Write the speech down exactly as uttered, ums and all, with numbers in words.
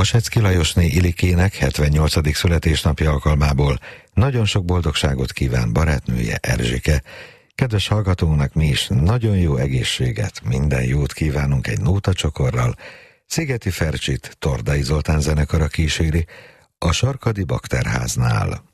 Masecki Lajosné Ilikének hetvennyolcadik születésnapja alkalmából nagyon sok boldogságot kíván barátnője, Erzsike. Kedves hallgatónak mi is nagyon jó egészséget, minden jót kívánunk egy nótacsokorral. Szigeti Fercsit Tordai Zoltán zenekara kíséri a Sarkadi Bakterháznál.